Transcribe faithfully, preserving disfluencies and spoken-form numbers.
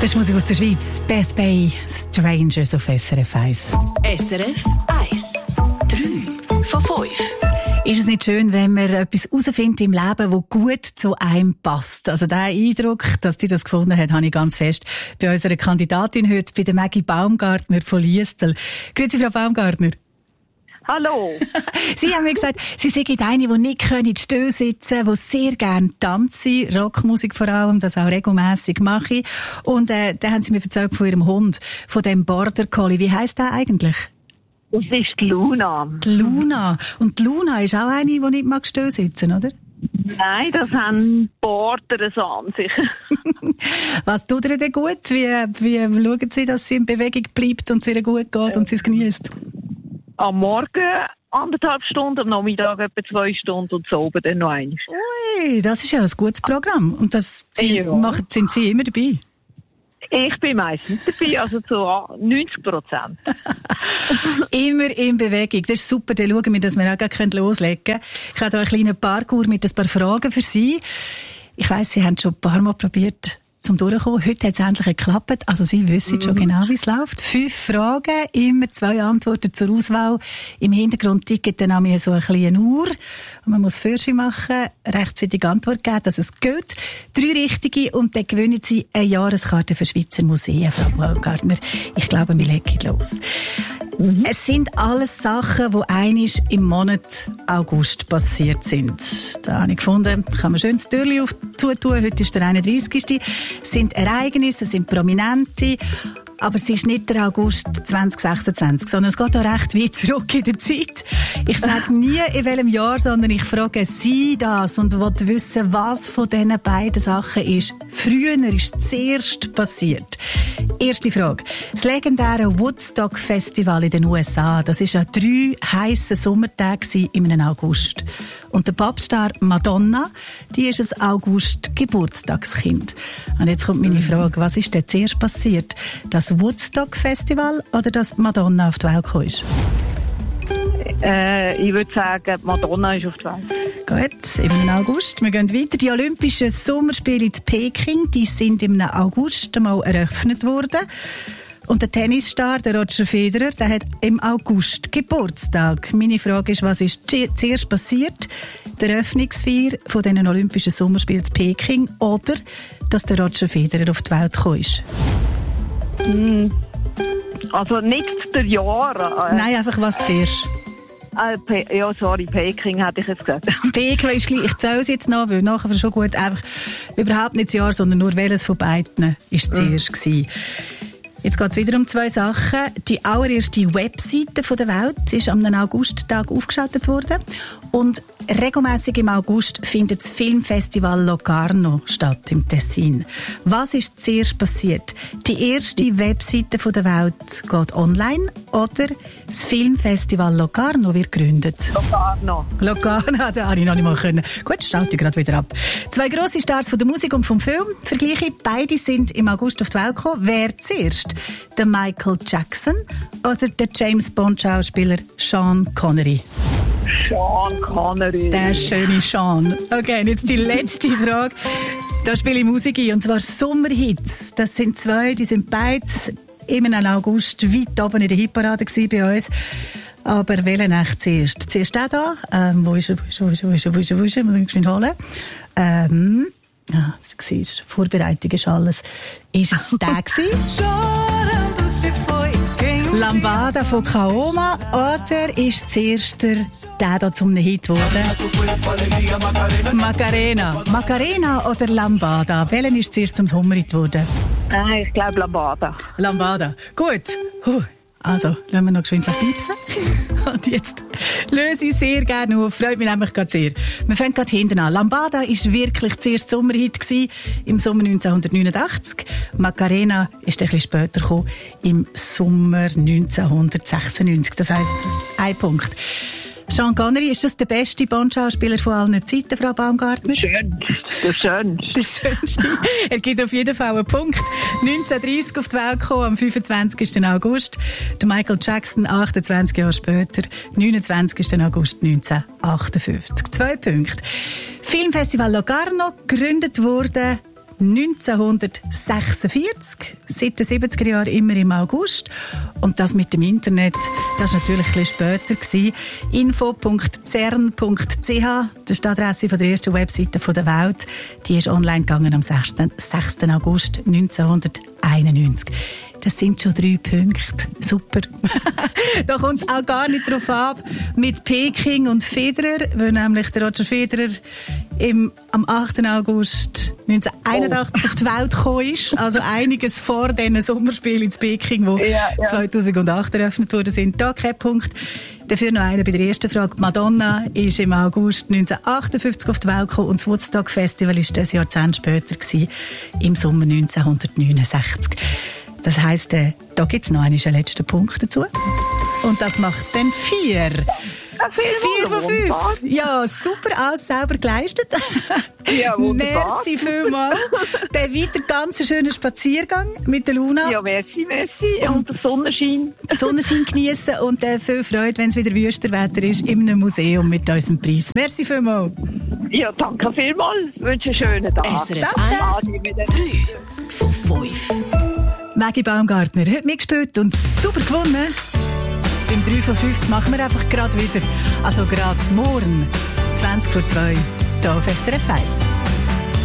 Das ist Musik aus der Schweiz. Beth Bay, Strangers auf S R F eins. S R F eins. drei von fünf. Ist es nicht schön, wenn man etwas herausfindet im Leben, das gut zu einem passt? Also der Eindruck, dass die das gefunden hat, habe ich ganz fest bei unserer Kandidatin heute, bei der Maggie Baumgartner von Liestel. Grüezi, Frau Baumgartner. Hallo. Sie haben mir gesagt, Sie sind eine, die nicht in die Stühle sitzen, die sehr gerne tanzen, Rockmusik vor allem, das auch regelmässig mache. Und äh, dann haben Sie mir erzählt von Ihrem Hund, von dem Border Collie. Wie heisst der eigentlich? Das ist die Luna. Die Luna. Und die Luna ist auch eine, die nicht mag still sitzen, oder? Nein, das haben Border so an sich. Was tut ihr denn gut? Wie, wie schauen Sie, dass sie in Bewegung bleibt und es ihr gut geht und sie es genießt? Am Morgen anderthalb Stunden, am Nachmittag etwa zwei Stunden und so oben dann noch eins. Ui, das ist ja ein gutes Programm. Und das sie, Ja. machen, sind Sie immer dabei? Ich bin meistens dabei, also zu neunzig Prozent. Immer in Bewegung. Das ist super. Dann schauen wir, dass wir auch gleich loslegen können. Ich habe hier einen kleinen Parkour mit ein paar Fragen für Sie. Ich weiss, Sie haben schon ein paar Mal probiert, zum Durchkommen. Heute hat es endlich geklappt. Also Sie wissen mm. schon genau, wie es läuft. Fünf Fragen, immer zwei Antworten zur Auswahl. Im Hintergrund tickt dann auch so eine kleine Uhr. Und man muss Fürsche machen, rechtzeitig Antwort geben, dass es geht. Drei richtige und dann gewinnen Sie eine Jahreskarte für Schweizer Museen, Frau Baumgartner. Ich glaube, wir legen los. Mhm. Es sind alles Sachen, die einmal im Monat August passiert sind. Da habe ich gefunden, kann man schön das Türchen auf zutun. Heute ist der einunddreißigste Es sind Ereignisse, es sind Prominente. Aber es ist nicht der August zwanzig sechsundzwanzig, sondern es geht auch recht weit zurück in der Zeit. Ich sage nie, in welchem Jahr, sondern ich frage Sie das und will wissen, was von diesen beiden Sachen ist. Früher ist zuerst passiert. Erste Frage. Das legendäre Woodstock Festival in den U S A, das war an drei heissen Sommertagen im August. Und der Popstar Madonna, die ist ein August-Geburtstagskind. Und jetzt kommt meine Frage, was ist denn zuerst passiert? Das Woodstock-Festival oder dass Madonna auf die Welt gekommen ist? Äh, ich würde sagen, Madonna ist auf die Welt. Gut, im August. Wir gehen weiter. Die Olympischen Sommerspiele in Peking, die sind im August einmal eröffnet worden. Und der Tennisstar, der Roger Federer, der hat im August Geburtstag. Meine Frage ist, was ist zuerst passiert? Der Eröffnungsfeier von den Olympischen Sommerspielen in Peking oder dass der Roger Federer auf die Welt gekommen ist? Hm. Also nicht der Jahr. Äh, Nein, einfach was zuerst. Äh, Pe- ja, sorry, Peking hätte ich jetzt gesagt. Peking ist gleich, ich zähle es jetzt noch, weil nachher schon gut, einfach überhaupt nicht das Jahr, sondern nur welches von beiden ist zuerst mhm. gewesen. Jetzt geht es wieder um zwei Sachen. Die allererste Webseite der Welt ist am Augusttag aufgeschaltet worden. Und regelmässig im August findet das Filmfestival Locarno statt im Tessin. Was ist zuerst passiert? Die erste Webseite der Welt geht online oder das Filmfestival Locarno wird gegründet? Locarno. Locarno, das habe ich noch nicht mal können. Gut, schalte ich gerade wieder ab. Zwei grosse Stars von der Musik und vom Film. Vergleiche, beide sind im August auf die Welt gekommen. Wer zuerst? Der Michael Jackson oder der James Bond-Schauspieler Sean Connery? Sean Connery. Der schöne Sean. Okay, und jetzt die letzte Frage. Da spiele ich Musik ein, und zwar Sommerhits. Das sind zwei, die sind beide im August weit oben in der Hitparade bei uns. Aber welchen echt zuerst? Zuerst der da. Ähm, wo ist er, wo ist er, wo ist er, wo ist er, wo ist er, wo ist er? Muss ich schnell holen. Ähm, ja, du siehst, Vorbereitung ist alles. Ist es der gewesen? Lambada von Kaoma oder ist zuerst der, der da zum Hit geworden? Macarena. Macarena oder Lambada? Welchen ist zuerst zum Sommerhit geworden? Äh, ich glaube Lambada. Lambada. Gut. Huh. Also, lassen wir noch geschwind piepsen. Und jetzt löse ich sehr gerne auf. Freut mich nämlich gerade sehr. Wir fangen gerade hinten an. Lambada war wirklich zuerst Sommerhit gewesen, im Sommer neunzehnhundertneunundachtzig. Macarena ist ein bisschen später gekommen, im Sommer neunzehnhundertsechsundneunzig. Das heisst, ein Punkt. Sean Connery, ist das der beste Bond-Schauspieler von allen Zeiten, Frau Baumgartner? Schön. Der Schönste. Der Schönste. Er gibt auf jeden Fall einen Punkt. neunzehnhundertdreißig auf die Welt gekommen, am fünfundzwanzigsten August. Der Michael Jackson, achtundzwanzig Jahre später, neunundzwanzigsten August neunzehnhundertachtundfünfzig. Zwei Punkte. Filmfestival Locarno, gegründet wurde neunzehnhundertsechsundvierzig. Seit den siebziger Jahren immer im August. Und das mit dem Internet, das war natürlich ein bisschen später gewesen. info punkt cern punkt c h, das ist die Adresse von der ersten Webseite der Welt. Die ist online gegangen am sechsten August neunzehnhunderteinundneunzig. Das sind schon drei Punkte. Super. Da kommt es auch gar nicht drauf ab mit Peking und Federer, weil nämlich der Roger Federer im, am achten August neunzehnhunderteinundachtzig oh. auf die Welt gekommen ist. Also einiges vor diesen Sommerspielen in Peking, die ja, ja. zweitausendacht eröffnet worden sind. Da kein Punkt. Dafür noch einer bei der ersten Frage. Madonna ist im August neunzehnhundertachtundfünfzig auf die Welt gekommen und das Woodstock Festival war das Jahrzehnt später gewesen, im Sommer neunzehnhundertneunundsechzig. Das heisst, äh, da gibt es noch einen letzten Punkt dazu. Und das macht dann vier. Ja, vier von fünf. Ja, super, alles selber geleistet. Ja, wunderbar. Merci vielmals. Dann weiter ganz schönen Spaziergang mit der Luna. Ja, merci, merci. Und der Sonnenschein. Sonnenschein geniessen und äh, viel Freude, wenn es wieder Wüstenwetter ist, in einem Museum mit unserem Preis. Merci vielmals. Ja, danke vielmals. Ich wünsche einen schönen Tag. S R F eins, drei von fünf. Maggie Baumgartner hat mitgespielt und super gewonnen. Beim drei von fünf machen wir einfach gerade wieder. Also gerade morgen, zwanzig vor zwei, hier auf S R F eins.